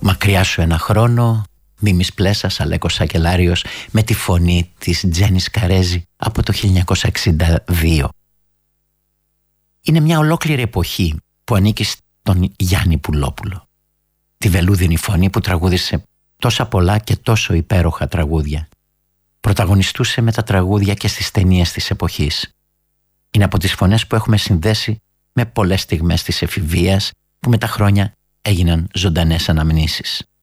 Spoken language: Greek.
Μακριά σου ένα χρόνο, Μίμης Πλέσας, Αλέκος Σακελάριος, με τη φωνή της Τζένις Καρέζη από το 1962. Είναι μια ολόκληρη εποχή που ανήκει στον Γιάννη Πουλόπουλο. Τη βελούδινη φωνή που τραγούδισε τόσα πολλά και τόσο υπέροχα τραγούδια. Πρωταγωνιστούσε με τα τραγούδια και στις ταινίες της εποχής. Είναι από τις φωνές που έχουμε συνδέσει με πολλές στιγμές της εφηβείας που με τα χρόνια έγιναν ζωντανές αναμνήσεις.